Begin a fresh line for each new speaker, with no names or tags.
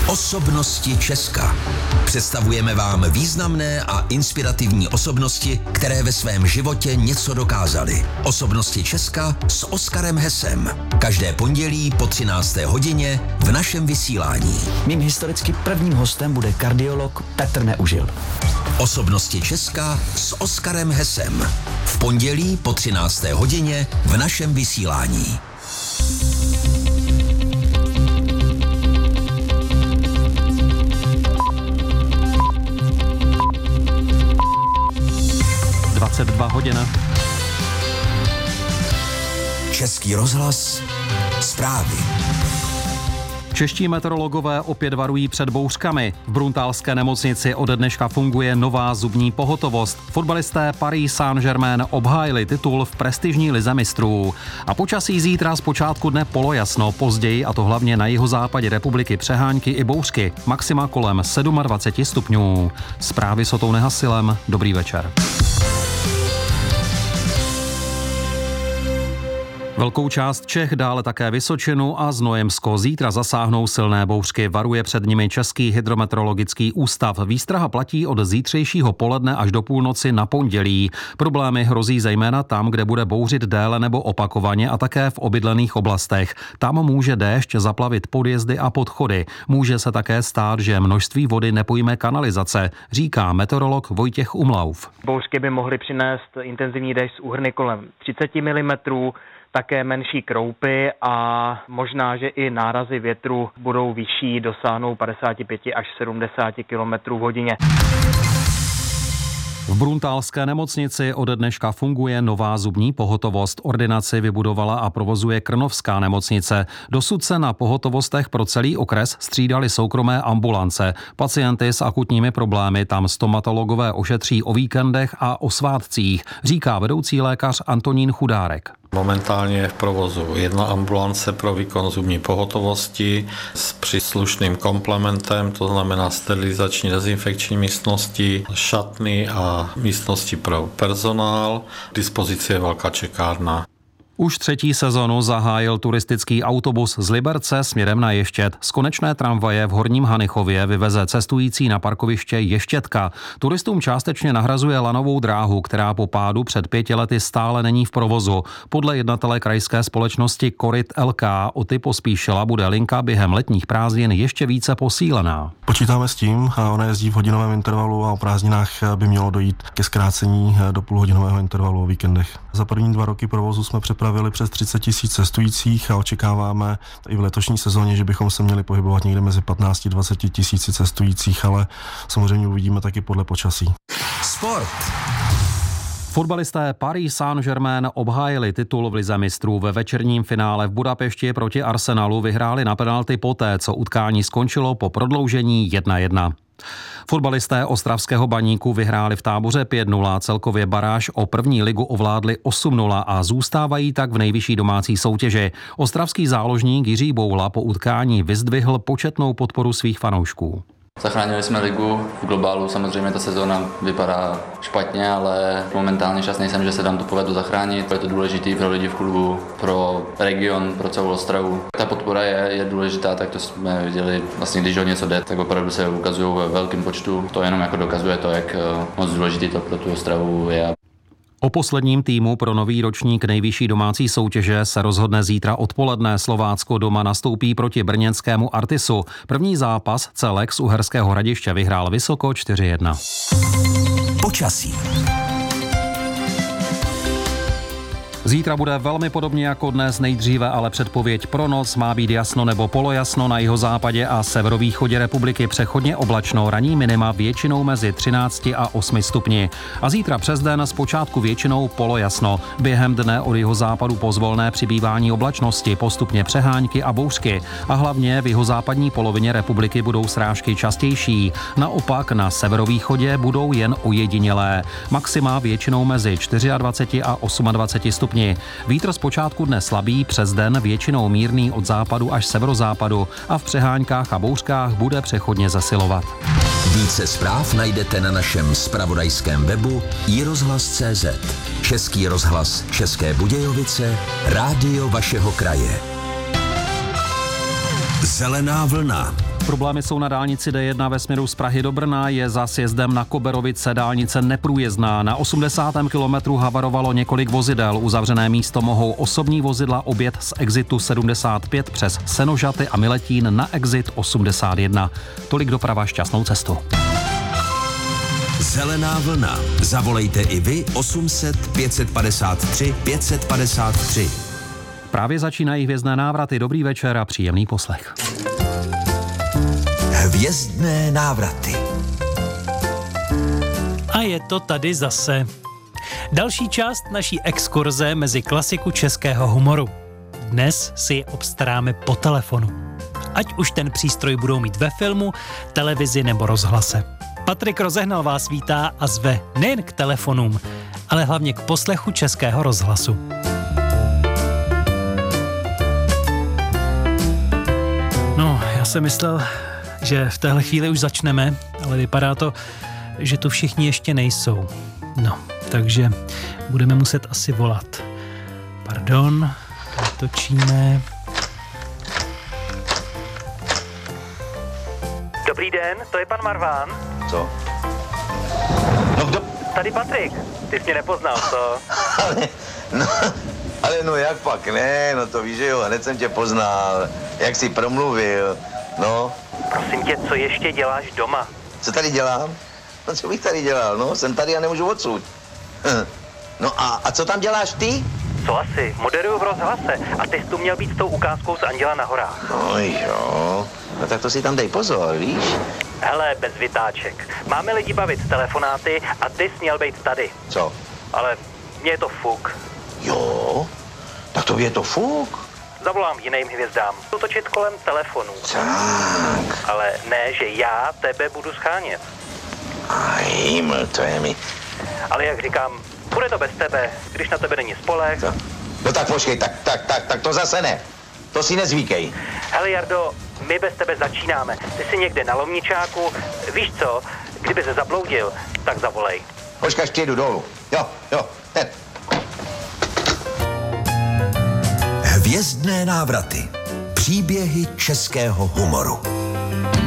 Osobnosti Česka. Představujeme vám významné a inspirativní osobnosti, které ve svém životě něco dokázaly. Osobnosti Česka s Oskarem Hesem. Každé pondělí po 13. hodině v našem vysílání.
Mým historicky prvním hostem bude kardiolog Petr Neužil.
Osobnosti Česka s Oskarem Hesem. V pondělí po 13. hodině v našem vysílání.
Hodin.
Český rozhlas, zprávy.
Čeští meteorologové opět varují před bouřkami. V bruntálské nemocnici ode dneška funguje nová zubní pohotovost. Fotbalisté Paris Saint-Germain obhájili titul v prestižní lize mistrů. A počasí zítra z počátku dne polojasno, později, a to hlavně na jihozápadě republiky, přehánky i bouřky. Maxima kolem 27 stupňů. Zprávy s Otou Nehasilem. Dobrý večer. Velkou část Čech, dále také Vysočinu a Znojemsko zítra zasáhnou silné bouřky. Varuje před nimi Český hydrometeorologický ústav. Výstraha platí od zítřejšího poledne až do půlnoci na pondělí. Problémy hrozí zejména tam, kde bude bouřit déle nebo opakovaně, a také v obydlených oblastech. Tam může déšť zaplavit podjezdy a podchody. Může se také stát, že množství vody nepojme kanalizace, říká meteorolog Vojtěch Umlauf.
Bouřky by mohly přinést intenzivní déšť s úhrny kolem 30 mm, také menší kroupy a možná, že i nárazy větru budou vyšší, dosáhnou 55 až 70 km v hodině.
V bruntálské nemocnici ode dneška funguje nová zubní pohotovost. Ordinaci vybudovala a provozuje Krnovská nemocnice. Dosud se na pohotovostech pro celý okres střídaly soukromé ambulance. Pacienty s akutními problémy tam stomatologové ošetří o víkendech a o svátcích, říká vedoucí lékař Antonín Chudárek.
Momentálně je v provozu jedna ambulance pro výkon zubní pohotovosti s příslušným komplementem, to znamená sterilizační dezinfekční místnosti, šatny a místnosti pro personál. K dispozici je velká čekárna.
Už třetí sezonu zahájil turistický autobus z Liberce směrem na Ještěd. Z konečné tramvaje v Horním Hanichově vyveze cestující na parkoviště Ještědka. Turistům částečně nahrazuje lanovou dráhu, která po pádu před 5 lety stále není v provozu. Podle jednatele krajské společnosti Koryt LK Oty Pospíšila bude linka během letních prázdnin ještě více posílená.
Počítáme s tím, ona jezdí v hodinovém intervalu a o prázdninách by mělo dojít ke zkrácení do půlhodinového intervalu o víkendech. Za první 2 roky provozu jsme připravili přes 30 000 cestujících a očekáváme i v letošní sezóně, že bychom se měli pohybovat někde mezi 15-20 tisíci cestujících, ale samozřejmě uvidíme taky podle počasí.
Sport.
Fotbalisté Paris Saint-Germain obhájili titul v lize mistrů. Ve večerním finále v Budapešti proti Arsenalu vyhráli na penalty poté, co utkání skončilo po prodloužení 1-1. Fotbalisté ostravského Baníku vyhráli v Táboře 5-0, celkově baráž o první ligu ovládli 8-0 a zůstávají tak v nejvyšší domácí soutěži. Ostravský záložník Jiří Boula po utkání vyzdvihl početnou podporu svých fanoušků.
Zachránili jsme ligu, v globálu samozřejmě ta sezóna vypadá špatně, ale momentálně šťastný jsem, že se nám to povedlo zachránit. Je to důležité pro lidi v klubu, pro region, pro celou Ostravu. Ta podpora je důležitá, tak to jsme viděli vlastně, když o něco jde, tak opravdu se ukazují ve velkém počtu. To jenom jako dokazuje to, jak moc důležité to pro tu Ostravu je.
O posledním týmu pro nový ročník nejvyšší domácí soutěže se rozhodne zítra odpoledne. Slovácko doma nastoupí proti brněnskému Artisu. První zápas Celek z Uherského Hradiště vyhrál Vysoko 4-1.
Počasí.
Zítra bude velmi podobně jako dnes, nejdříve ale předpověď pro noc. Má být jasno nebo polojasno na jihozápadě a severovýchodě republiky, přechodně oblačno, ranní minima většinou mezi 13 a 8 stupni. A zítra přes den zpočátku většinou polojasno. Během dne od jihozápadu pozvolné přibývání oblačnosti, postupně přehánky a bouřky. A hlavně v jihozápadní polovině republiky budou srážky častější. Naopak na severovýchodě budou jen ojedinělé. Maxima většinou mezi 24 a 28 stupni. Vítr zpočátku dne slabý, přes den většinou mírný od západu až severozápadu a v přeháňkách a bouřkách bude přechodně zesilovat.
Více zpráv najdete na našem zpravodajském webu iRozhlas.cz. Český rozhlas České Budějovice, rádio vašeho kraje. Zelená vlna.
Problémy jsou na dálnici D1 ve směru z Prahy do Brna, je za sjezdem na Koberovice dálnice neprůjezdná. Na 80. kilometru havarovalo několik vozidel. Uzavřené místo mohou osobní vozidla objet z exitu 75 přes Senožaty a Miletín na exit 81. Tolik doprava, šťastnou cestu.
Zelená vlna. Zavolejte i vy 800 553 553.
Právě začínají hvězdné návraty. Dobrý večer a příjemný poslech.
Hvězdné návraty.
A je to tady zase. Další část naší exkurze mezi klasiku českého humoru. Dnes si je obstaráme po telefonu. Ať už ten přístroj budou mít ve filmu, televizi nebo rozhlase. Patrik Rozehnal vás vítá a zve nejen k telefonům, ale hlavně k poslechu Českého rozhlasu. No, já jsem myslel, že v téhle chvíli už začneme, ale vypadá to, že tu všichni ještě nejsou. No, takže budeme muset asi volat. Pardon, točíme.
Dobrý den, to je pan Marván.
Co? No kdo?
Tady Patrik, ty jsi mě nepoznal, co?
ale jak pak, ne, no to víš, že jo, hned jsem tě poznal, jak jsi promluvil, no.
Prosím tě, co ještě děláš doma?
Co tady dělám? No co bych tady dělal, no, jsem tady a nemůžu odsud. No a co tam děláš ty?
Co asi, moderuju v rozhlase a ty jsi tu měl být s tou ukázkou z Anděla na horách.
No jo, no tak to si tam dej pozor, víš?
Hele, bez vytáček. Máme lidi bavit s telefonáty a ty jsi měl být tady.
Co?
Ale mně je to fuk.
Jo, tak to je to fuk.
Zavolám jiným hvězdám. Budu točit kolem telefonu.
Tak.
Ale ne, že já tebe budu schánět.
To je mi.
Ale jak říkám, bude to bez tebe, když na tebe není spolek.
Co? No tak počkej, tak to zase ne. To si nezvykej.
Hele Jardo, my bez tebe začínáme. Ty jsi někde na Lomničáku. Víš co, kdyby se zabloudil, tak zavolej.
Počkej, až přijedu dolů. Jo, hned.
Hvězdné návraty. Příběhy českého humoru.